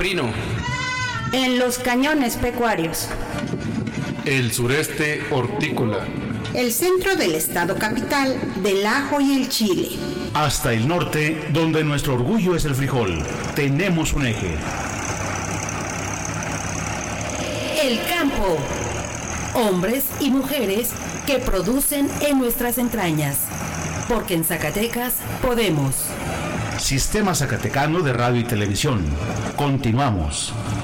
Prino. En los cañones pecuarios. El sureste hortícola. El centro del estado capital del ajo y el chile. Hasta el norte, donde nuestro orgullo es el frijol. Tenemos un eje. El campo. Hombres y mujeres que producen en nuestras entrañas. Porque en Zacatecas podemos. Sistema Zacatecano de Radio y Televisión. Continuamos.